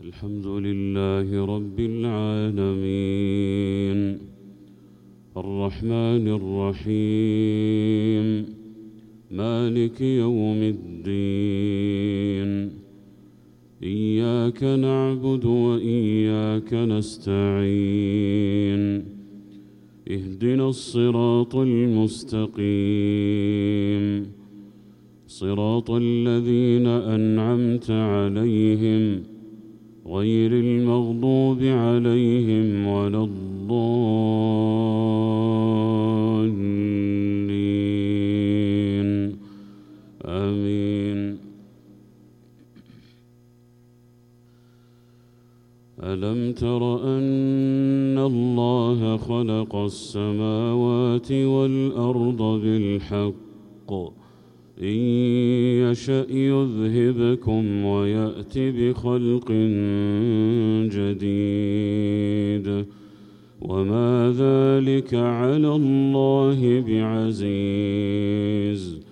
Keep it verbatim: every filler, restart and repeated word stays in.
الحمد لله رب العالمين الرحمن الرحيم مالك يوم الدين إياك نعبد وإياك نستعين اهدنا الصراط المستقيم صراط الذين أنعمت عليهم غير المغضوب عليهم ولا الضالين آمين. ألم تر أن الله خلق السماوات والأرض بالحق إن يشأ يذهبكم ويأت بخلق جديد وما ذلك على الله بعزيز